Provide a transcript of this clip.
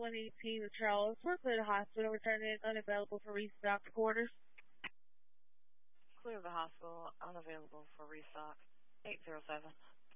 118 Charles. We're clear the hospital. Returning unavailable for restock quarters. Clear the hospital, unavailable for restock. 807.